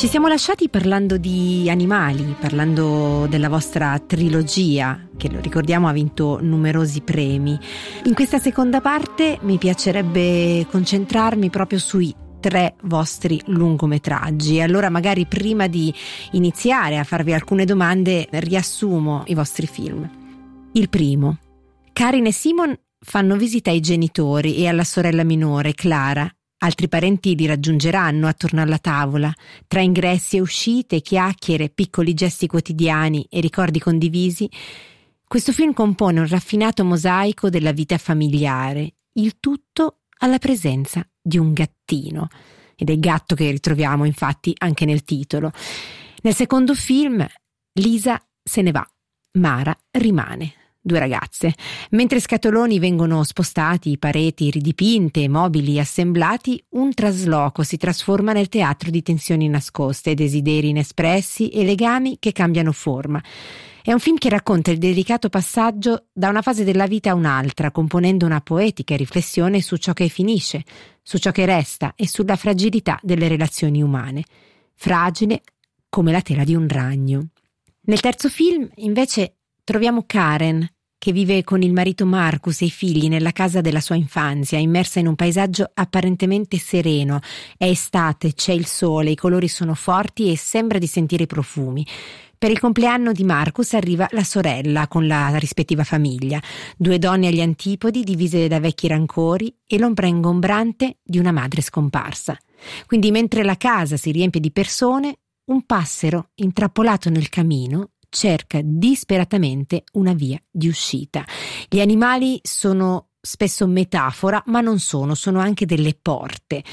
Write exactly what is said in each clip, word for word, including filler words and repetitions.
Ci siamo lasciati parlando di animali, parlando della vostra trilogia, che lo ricordiamo ha vinto numerosi premi. In questa seconda parte mi piacerebbe concentrarmi proprio sui tre vostri lungometraggi. Allora magari prima di iniziare a farvi alcune domande riassumo i vostri film. Il primo. Karin e Simon fanno visita ai genitori e alla sorella minore, Clara. Altri parenti li raggiungeranno attorno alla tavola. Tra ingressi e uscite, chiacchiere, piccoli gesti quotidiani e ricordi condivisi, questo film compone un raffinato mosaico della vita familiare, il tutto alla presenza di un gattino. Ed è il gatto che ritroviamo infatti anche nel titolo. Nel secondo film, Lisa se ne va, Mara rimane. Due ragazze. Mentre scatoloni vengono spostati, pareti ridipinte, mobili assemblati, un trasloco si trasforma nel teatro di tensioni nascoste, desideri inespressi e legami che cambiano forma. È un film che racconta il delicato passaggio da una fase della vita a un'altra, componendo una poetica riflessione su ciò che finisce, su ciò che resta e sulla fragilità delle relazioni umane. Fragile come la tela di un ragno. Nel terzo film, invece, troviamo Karen, che vive con il marito Marcus e i figli nella casa della sua infanzia, immersa in un paesaggio apparentemente sereno. È estate, c'è il sole, i colori sono forti e sembra di sentire i profumi. Per il compleanno di Marcus arriva la sorella con la rispettiva famiglia, due donne agli antipodi divise da vecchi rancori e l'ombra ingombrante di una madre scomparsa. Quindi mentre la casa si riempie di persone, un passero intrappolato nel camino cerca disperatamente una via di uscita. Gli animali sono spesso metafora, ma non sono, sono anche delle porte.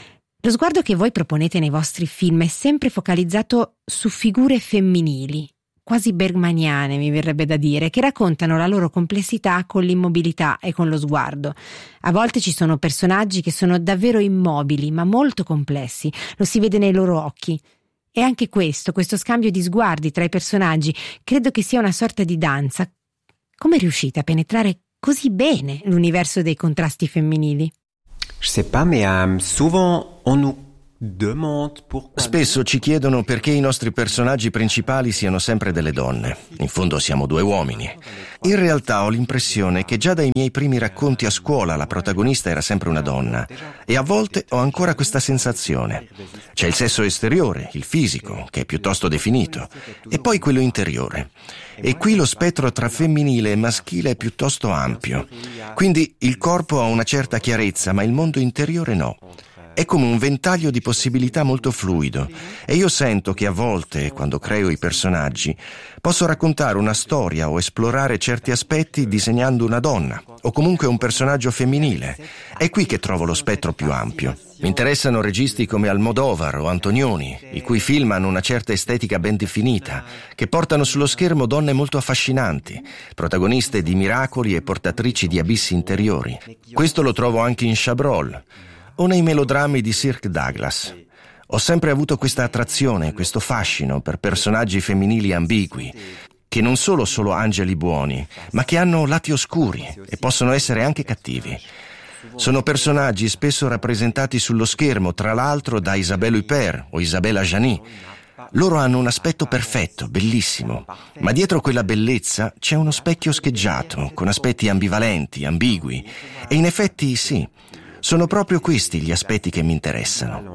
Lo sguardo che voi proponete nei vostri film è sempre focalizzato su figure femminili, quasi bergmaniane mi verrebbe da dire, che raccontano la loro complessità con l'immobilità e con lo sguardo. A volte ci sono personaggi che sono davvero immobili, ma molto complessi, lo si vede nei loro occhi. E anche questo, questo scambio di sguardi tra i personaggi, credo che sia una sorta di danza. Come riuscite a penetrare così bene l'universo dei contrasti femminili? Je sais pas, mais euh, souvent on nous demande pourquoi. Spesso ci chiedono perché i nostri personaggi principali siano sempre delle donne. In fondo siamo due uomini. In realtà ho l'impressione che già dai miei primi racconti a scuola la protagonista era sempre una donna. E a volte ho ancora questa sensazione. C'è il sesso esteriore, il fisico, che è piuttosto definito, e poi quello interiore. E qui lo spettro tra femminile e maschile è piuttosto ampio. Quindi il corpo ha una certa chiarezza, ma il mondo interiore no. È come un ventaglio di possibilità molto fluido e io sento che a volte, quando creo i personaggi, posso raccontare una storia o esplorare certi aspetti disegnando una donna o comunque un personaggio femminile. È qui che trovo lo spettro più ampio. Mi interessano registi come Almodovar o Antonioni, i cui film hanno una certa estetica ben definita, che portano sullo schermo donne molto affascinanti, protagoniste di miracoli e portatrici di abissi interiori. Questo lo trovo anche in Chabrol o nei melodrammi di Kirk Douglas. Ho sempre avuto questa attrazione, questo fascino per personaggi femminili ambigui, che non sono solo angeli buoni, ma che hanno lati oscuri e possono essere anche cattivi. Sono personaggi spesso rappresentati sullo schermo, tra l'altro da Isabelle Huppert o Isabella Gianni. Loro hanno un aspetto perfetto, bellissimo, ma dietro quella bellezza c'è uno specchio scheggiato, con aspetti ambivalenti, ambigui. E in effetti sì, sono proprio questi gli aspetti che mi interessano.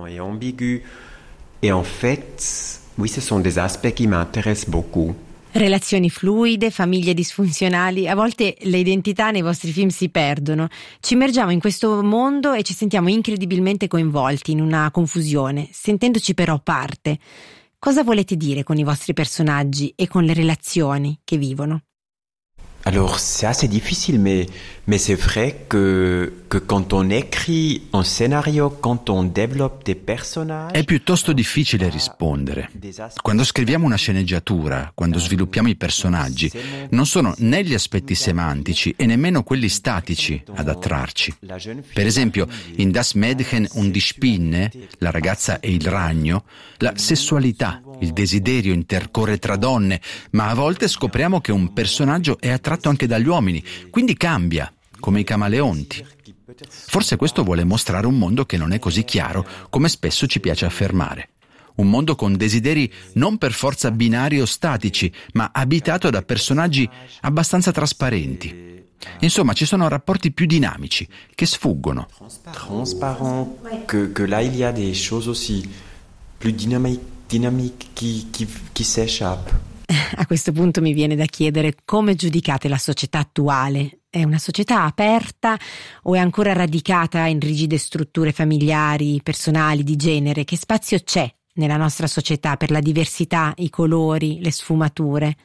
E en fait, oui, ce sont des aspects qui m'intéressent beaucoup. Relazioni fluide, famiglie disfunzionali, a volte le identità nei vostri film si perdono. Ci immergiamo in questo mondo e ci sentiamo incredibilmente coinvolti in una confusione, sentendoci però parte. Cosa volete dire con i vostri personaggi e con le relazioni che vivono? Alors, c'est assez difficile, mais, mais c'est vrai que, que quand on écrit un scénario, quand on développe des personnages... È piuttosto difficile rispondere. Quando scriviamo una sceneggiatura, quando sviluppiamo i personaggi, non sono né gli aspetti semantici e nemmeno quelli statici ad attrarci. Per esempio, in Das Mädchen und die Spinne, la ragazza e il ragno, la sessualità, il desiderio intercorre tra donne, ma a volte scopriamo che un personaggio è attratto anche dagli uomini, quindi cambia, come i camaleonti. Forse questo vuole mostrare un mondo che non è così chiaro come spesso ci piace affermare. Un mondo con desideri non per forza binari o statici, ma abitato da personaggi abbastanza trasparenti. Insomma, ci sono rapporti più dinamici, che sfuggono. Transparent, que, que là il y a des choses aussi plus dynamiques, dynamiques qui, qui, qui s'échappent. A questo punto mi viene da chiedere come giudicate la società attuale. È una società aperta o è ancora radicata in rigide strutture familiari, personali, di genere? Che spazio c'è nella nostra società per la diversità, i colori, le sfumature?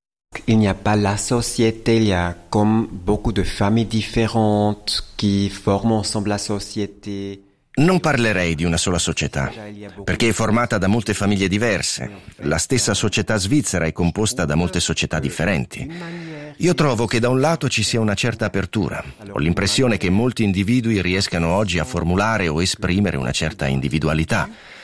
Il n'y a pas la société, il y a comme beaucoup de familles différentes qui forment ensemble la société. Non parlerei di una sola società, perché è formata da molte famiglie diverse. La stessa società svizzera è composta da molte società differenti. Io trovo che da un lato ci sia una certa apertura. Ho l'impressione che molti individui riescano oggi a formulare o esprimere una certa individualità,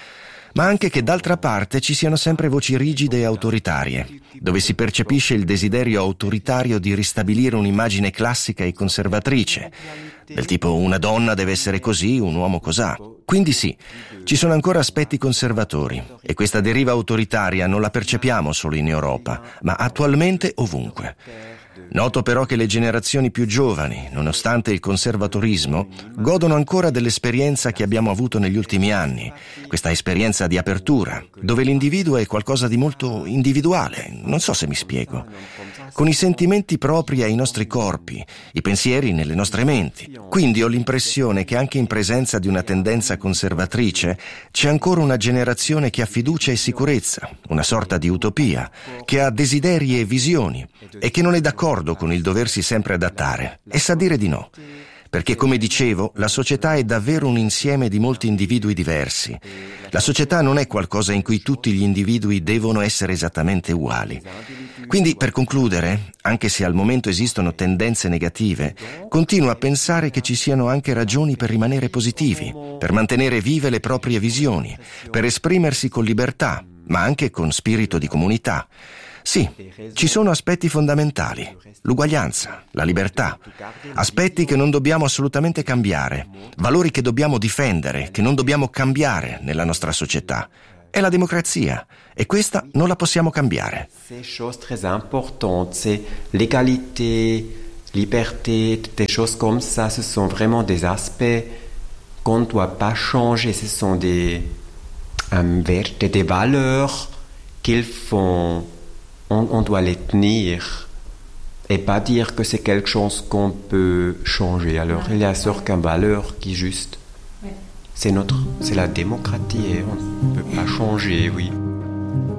ma anche che d'altra parte ci siano sempre voci rigide e autoritarie, dove si percepisce il desiderio autoritario di ristabilire un'immagine classica e conservatrice, del tipo una donna deve essere così, un uomo cosà. Quindi sì, ci sono ancora aspetti conservatori e questa deriva autoritaria non la percepiamo solo in Europa, ma attualmente ovunque. Noto però che le generazioni più giovani, nonostante il conservatorismo, godono ancora dell'esperienza che abbiamo avuto negli ultimi anni, questa esperienza di apertura, dove l'individuo è qualcosa di molto individuale, non so se mi spiego, con i sentimenti propri ai nostri corpi, i pensieri nelle nostre menti. Quindi ho l'impressione che anche in presenza di una tendenza conservatrice c'è ancora una generazione che ha fiducia e sicurezza, una sorta di utopia, che ha desideri e visioni e che non è d'accordo con il doversi sempre adattare e sa dire di no. Perché, come dicevo, la società è davvero un insieme di molti individui diversi. La società non è qualcosa in cui tutti gli individui devono essere esattamente uguali. Quindi, per concludere, anche se al momento esistono tendenze negative, continuo a pensare che ci siano anche ragioni per rimanere positivi, per mantenere vive le proprie visioni, per esprimersi con libertà, ma anche con spirito di comunità. Sì, ci sono aspetti fondamentali, l'uguaglianza, la libertà, aspetti che non dobbiamo assolutamente cambiare, valori che dobbiamo difendere, che non dobbiamo cambiare nella nostra società. È la democrazia e questa non la possiamo cambiare. Ces choses très importantes, c'est l'égalité, liberté, des choses comme ça, ce sont vraiment des aspects qu'on ne doit pas changer, ce sont des, um, des, des valeurs qu'ils font. On, on doit les tenir et pas dire que c'est quelque chose qu'on peut changer. Alors il y a certaines valeurs qui juste, c'est notre, c'est la démocratie et on ne peut pas changer, oui.